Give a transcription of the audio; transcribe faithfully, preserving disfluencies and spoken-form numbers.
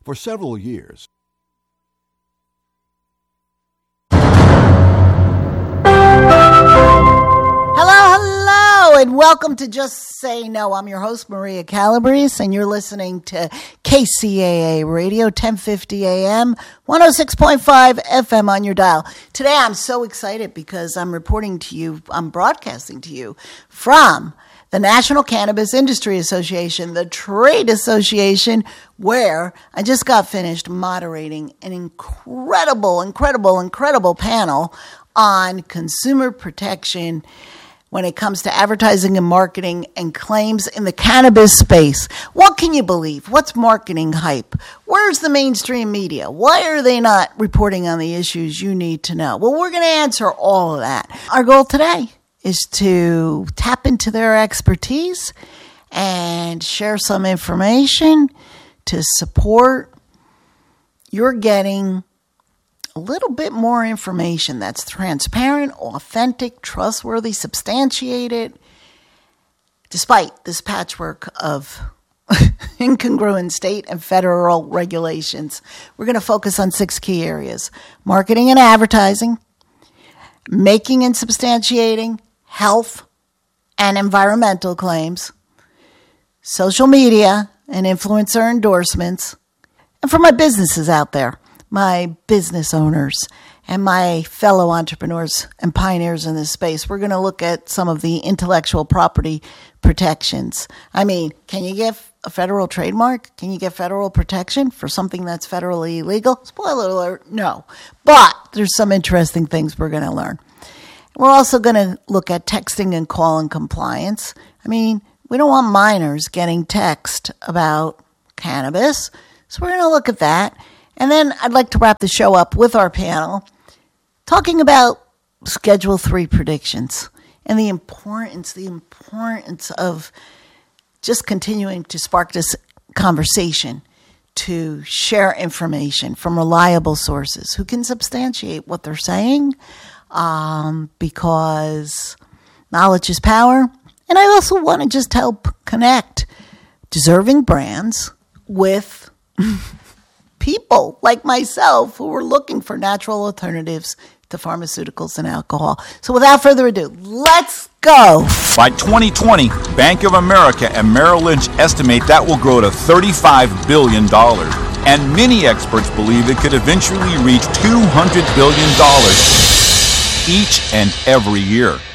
For several years, and welcome to Just Say No. I'm your host, Maria Calabrese, and you're listening to K C A A Radio, ten fifty A M, one oh six point five F M on your dial. Today I'm so excited because I'm reporting to you, I'm broadcasting to you from the National Cannabis Industry Association, the trade association, where I just got finished moderating an incredible, incredible, incredible panel on consumer protection when it comes to advertising and marketing and claims in the cannabis space. What can you believe? What's marketing hype? Where's the mainstream media? Why are they not reporting on the issues you need to know? Well, we're going to answer all of that. Our goal today is to tap into their expertise and share some information to support your getting a little bit more information that's transparent, authentic, trustworthy, substantiated, despite this patchwork of incongruent state and federal regulations. We're going to focus on six key areas: marketing and advertising, making and substantiating health and environmental claims, social media and influencer endorsements, and for my businesses out there, my business owners and my fellow entrepreneurs and pioneers in this space, we're going to look at some of the intellectual property protections. I mean, can you get a federal trademark? Can you get federal protection for something that's federally illegal? Spoiler alert, no. But there's some interesting things we're going to learn. We're also going to look at texting and calling compliance. I mean, we don't want minors getting text about cannabis, so we're going to look at that. And then I'd like to wrap the show up with our panel talking about Schedule three predictions and the importance, the importance of just continuing to spark this conversation to share information from reliable sources who can substantiate what they're saying, um, because knowledge is power. And I also want to just help connect deserving brands with people like myself who are looking for natural alternatives to pharmaceuticals and alcohol. So without further ado, let's go. By twenty twenty, Bank of America and Merrill Lynch estimate that will grow to thirty-five billion dollars. And many experts believe it could eventually reach two hundred billion dollars each and every year.